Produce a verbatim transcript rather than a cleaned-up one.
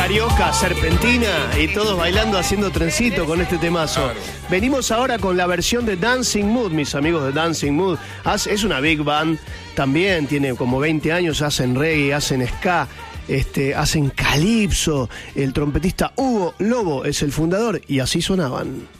Carioca, Serpentina y todos bailando haciendo trencito con este temazo. Claro. Venimos ahora con la versión de Dancing Mood, mis amigos de Dancing Mood. Es una big band, también tiene como veinte años, hacen reggae, hacen ska, este, hacen calipso. El trompetista Hugo Lobo es el fundador y así sonaban.